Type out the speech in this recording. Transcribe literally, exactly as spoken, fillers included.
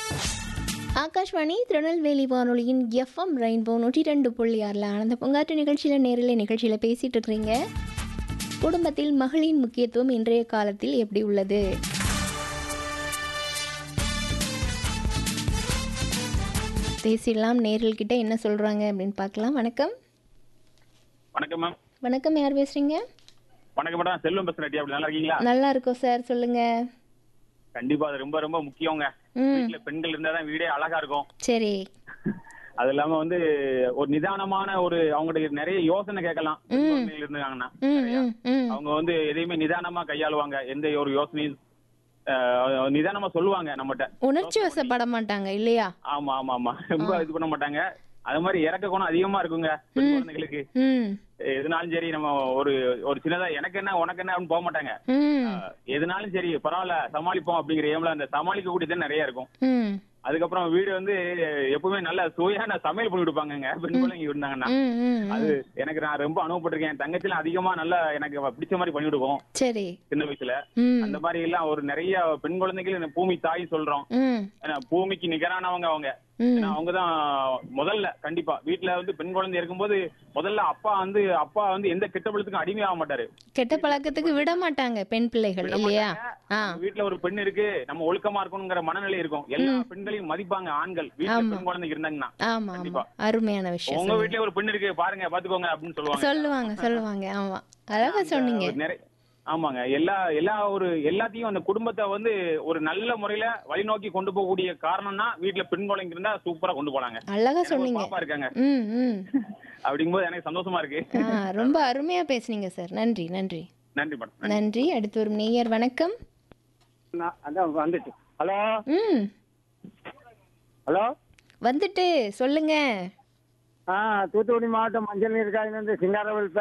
ஆகாஷ்வாணி திருநெல்வேலி வானொலியின் FM rainbow நூற்றி ரெண்டு புள்ளி ஆறில் ஆனந்த பொங்காற்று நிகழ்ச்சியில் நேரில் நிகழ்ச்சியில் பேசிகிட்டு இருக்கிறீங்க. குடும்பத்தில் மகளின் முக்கியத்துவம் இன்றைய காலத்தில் எப்படி உள்ளது? பேசிடலாம். நேரில் கிட்ட என்ன சொல்கிறாங்க அப்படின்னு பார்க்கலாம். வணக்கம். வணக்கம் மேம். வணக்கம், யார் பேசுகிறீங்க? வணக்கம் மேடம், செல்வம் பேசுறேன். அப்படி நல்லா இருக்கீங்களா? நல்லா இருக்கோம் சார், சொல்லுங்கள். கண்டிப்பா அது ரொம்ப ரொம்ப முக்கியங்க. வீட்டுல பெண்கள் இருந்தாதான் வீடே அழகா இருக்கும். சரி. அது இல்லாம வந்து ஒரு நிதானமான ஒரு அவங்களுக்கு நிறைய யோசனை கேட்கலாம். குழந்தைகள் இருந்தாங்கன்னா அவங்க வந்து எதையுமே நிதானமா கையாளுவாங்க. எந்த ஒரு யோசனையும் நிதானமா சொல்லுவாங்க நம்மகிட்ட. உணர்ச்சி வசப்பட மாட்டாங்க இல்லையா? ஆமா ஆமா ஆமா ரொம்ப இது பண்ண மாட்டாங்க. அது மாதிரி இறக்க குணம் அதிகமா இருக்குங்க பெண் குழந்தைகளுக்கு. எதுனாலும் சரி, நம்ம ஒரு ஒரு சின்னதா எனக்கு என்ன உனக்கு என்ன அப்படின்னு போக மாட்டாங்க. எதுனாலும் சரி பரவாயில்ல சமாளிப்போம் அப்படிங்கிற ஏம்ல அந்த சமாளிக்க கூடியது நிறைய இருக்கும். அதுக்கப்புறம் வீடு வந்து எப்பவுமே நல்ல சுவையான சமையல் பண்ணி கொடுப்பாங்க பெண் பிள்ளைங்க இருந்தாங்கன்னா. அது எனக்கு நான் ரொம்ப அனுபவப்பட்டிருக்கேன். என் தங்கச்சில அதிகமா நல்லா எனக்கு பிடிச்ச மாதிரி பண்ணி விடுவோம். சரி. சின்ன வயசுல அந்த மாதிரி எல்லாம் ஒரு நிறைய பெண் குழந்தைகள் பூமி தாய் சொல்றோம். பூமிக்கு நிகரானவங்க அவங்க. அவங்கதான் முதல்ல கண்டிப்பா வீட்டுல வந்து பெண் குழந்தை இருக்கும்போது முதல்ல அப்பா வந்து அப்பா வந்து எந்த கெட்ட பழக்கத்துக்கும் அடிமையாக மாட்டாரு. கெட்ட பழக்கத்துக்கு விட மாட்டாங்க பெண் பிள்ளைகள் இல்லையா? வீட்டுல ஒரு பெண் இருக்கு, நம்ம ஒழுக்கமா இருக்கணுங்கிற மனநிலை இருக்கும். எல்லா பெண்களையும் மதிப்பாங்க ஆண்கள். வீட்டுல பெண் குழந்தை இருந்தாங்கன்னா கண்டிப்பா அருமையான விஷயம். உங்க வீட்டுல ஒரு பெண் இருக்கு பாருங்க பாத்துக்கோங்க அப்படின்னு சொல்லுவாங்க சொல்லுவாங்க சொல்லுவாங்க ஆமா, அழகா சொன்னீங்க. நிறைய ஆமாங்க. எல்லா எல்லா ஒரு எல்லாத்தையும் அந்த குடும்பத்தை வந்து ஒரு நல்ல முறையில வழிநோக்கி கொண்டு போகக்கூடிய காரணம்னா வீட்டுல பெண் குழந்தைங்க இருந்தா சூப்பரா கொண்டு போனாங்க. அழகா சொன்னீங்க. பாப்பா இருக்காங்க அப்படிங்கும்போது எனக்கு சந்தோஷமா இருக்கு. ரொம்ப அருமையா பேசுனீங்க சார். நன்றி நன்றி நன்றி மேடம். நன்றி. அடுத்து வரும் நேயர். வணக்கம். வந்துட்டு ஹலோ ம் ஹலோ வந்துட்டு சொல்லுங்க. ஆ தூத்துக்குடி மாவட்டம் மஞ்சள் நீர் காயிலிருந்து சிங்காரவேல்